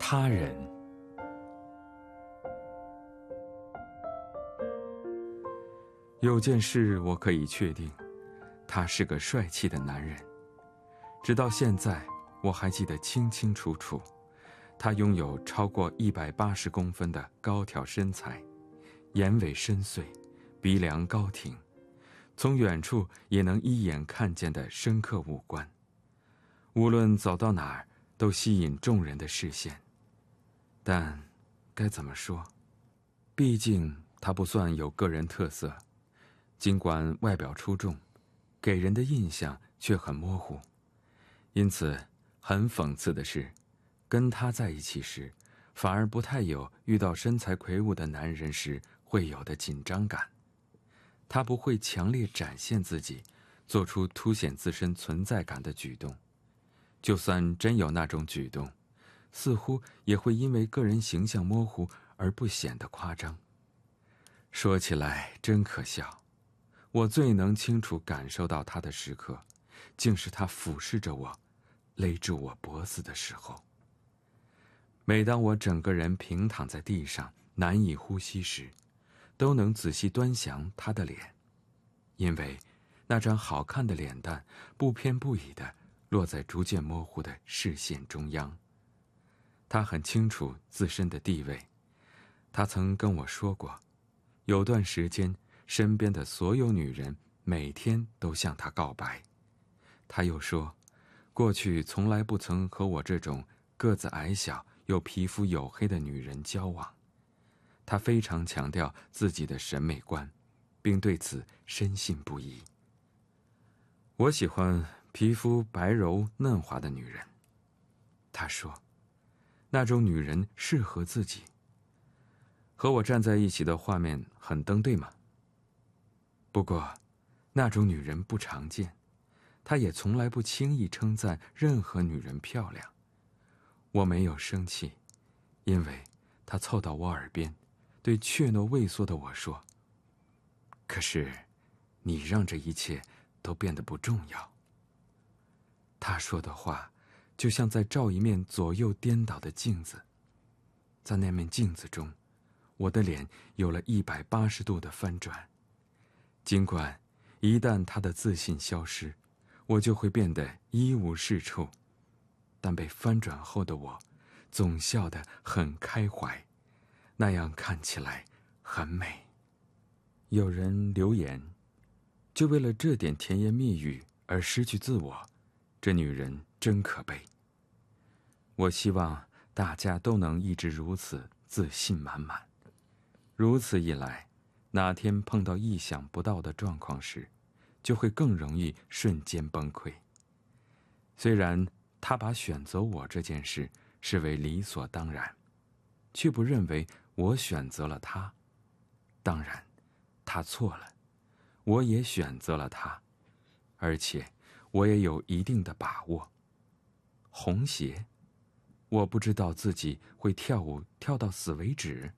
他人。有件事我可以确定，他是个帅气的男人。直到现在，我还记得清清楚楚。他拥有超过180公分的高挑身材，眼尾深邃，鼻梁高挺，从远处也能一眼看见的深刻五官。无论走到哪儿，都吸引众人的视线。但该怎么说？毕竟他不算有个人特色，尽管外表出众，给人的印象却很模糊。因此，很讽刺的是，跟他在一起时，反而不太有遇到身材魁梧的男人时会有的紧张感。他不会强烈展现自己，做出凸显自身存在感的举动。就算真有那种举动，似乎也会因为个人形象模糊而不显得夸张。说起来真可笑，我最能清楚感受到他的时刻，竟是他俯视着我，勒住我脖子的时候。每当我整个人平躺在地上难以呼吸时，都能仔细端详他的脸，因为那张好看的脸蛋不偏不倚地落在逐渐模糊的视线中央。他很清楚自身的地位，他曾跟我说过，有段时间身边的所有女人每天都向他告白。他又说，过去从来不曾和我这种个子矮小又皮肤黝黑的女人交往。他非常强调自己的审美观，并对此深信不疑。我喜欢皮肤白柔嫩滑的女人，他说，那种女人适合自己。和我站在一起的画面很登对吗？不过，那种女人不常见，他也从来不轻易称赞任何女人漂亮。我没有生气，因为他凑到我耳边，对怯懦畏缩的我说，可是你让这一切都变得不重要。他说的话就像在照一面左右颠倒的镜子，在那面镜子中，我的脸有了180度的翻转。尽管一旦他的自信消失，我就会变得一无是处，但被翻转后的我总笑得很开怀，那样看起来很美。有人留言，就为了这点甜言蜜语而失去自我，这女人真可悲。我希望大家都能一直如此自信满满。如此一来，哪天碰到意想不到的状况时，就会更容易瞬间崩溃。虽然他把选择我这件事视为理所当然，却不认为我选择了他。当然，他错了，我也选择了他，而且我也有一定的把握。红鞋，我不知道自己会跳舞跳到死为止。